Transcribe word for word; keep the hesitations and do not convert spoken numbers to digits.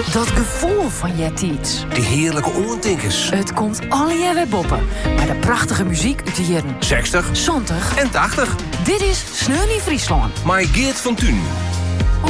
Dat gevoel van Jettiets. Die heerlijke oortinkers. Het komt alle weer boppen. Maar de prachtige muziek uit de jaren zestig zestig en tachtig. Dit is Sneeuw in Friesland. My Geert van Thun.